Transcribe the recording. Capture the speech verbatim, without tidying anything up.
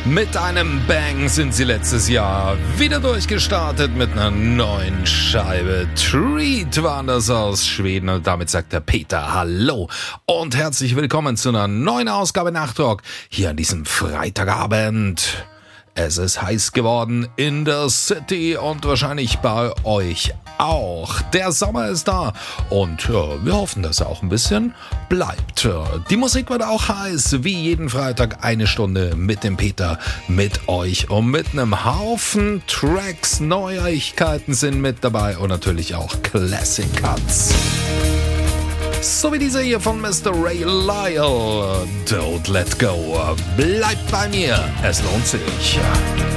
Mit einem Bang sind sie letztes Jahr wieder durchgestartet mit einer neuen Scheibe. Treat waren das aus Schweden und damit sagt der Peter Hallo und herzlich willkommen zu einer neuen Ausgabe Nachtrock hier an diesem Freitagabend. Es ist heiß geworden in der City und wahrscheinlich bei euch auch. Der Sommer ist da und ja, wir hoffen, dass er auch ein bisschen bleibt. Die Musik wird auch heiß, wie jeden Freitag eine Stunde mit dem Peter, mit euch und mit einem Haufen Tracks. Neuigkeiten sind mit dabei und natürlich auch Classic Cuts. So wie dieser hier von Mister Ray Lyle. Don't let go. Bleibt bei mir. Es lohnt sich.